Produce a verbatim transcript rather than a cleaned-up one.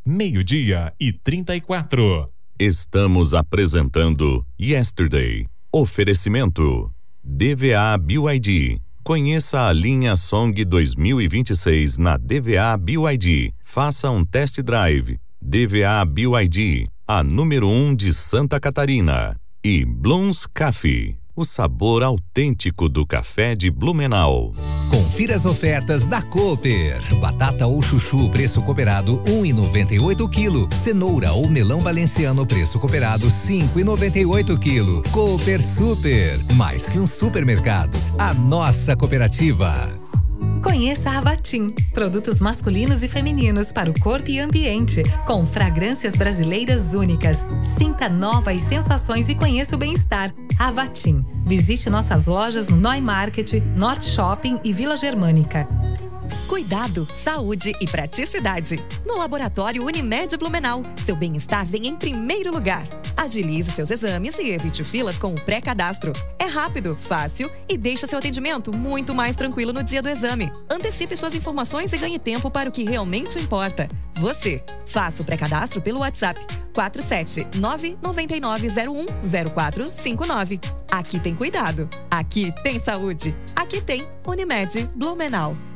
meio-dia e trinta e quatro. Estamos apresentando Yesterday. Oferecimento D V A B Y D. Conheça a linha Song dois mil e vinte e seis na D V A B Y D. Faça um test drive. D V A B Y D, a número um de Santa Catarina. E Blooms Coffee, o sabor autêntico do café de Blumenau. Confira as ofertas da Cooper. Batata ou chuchu, preço cooperado um real e noventa e oito centavos quilo. Cenoura ou melão valenciano, preço cooperado cinco reais e noventa e oito centavos quilo. Cooper Super, mais que um supermercado, a nossa cooperativa. Conheça a Avatim, produtos masculinos e femininos para o corpo e ambiente, com fragrâncias brasileiras únicas. Sinta novas sensações e conheça o bem-estar. Avatim. Visite nossas lojas no Noi Market, Norte Shopping e Vila Germânica. Cuidado, saúde e praticidade. No Laboratório Unimed Blumenau, seu bem-estar vem em primeiro lugar. Agilize seus exames e evite filas com o pré-cadastro. É rápido, fácil e deixa seu atendimento muito mais tranquilo no dia do exame. Antecipe suas informações e ganhe tempo para o que realmente importa. Você. Faça o pré-cadastro pelo WhatsApp quatro sete nove nove nove zero um zero quatro cinco nove. Aqui tem cuidado. Aqui tem saúde. Aqui tem Unimed Blumenau.